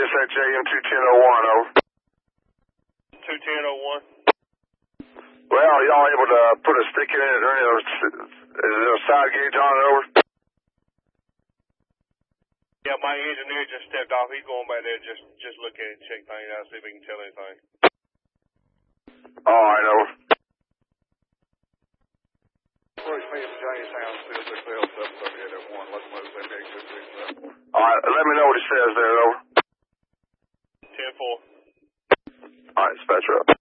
radius at JM 21001, over. 21001. Well, y'all able to put a stick in it or anything? Is there a side gauge on it, over? Yeah, my engineer just stepped off. He's going back there just look at it, check things out, see if he can tell anything. Alright, over. Approach me at Jamestown, 660-738-1. Let's move that exit 67. Alright, let me know what he says there, over. 10-4. Alright, dispatcher up.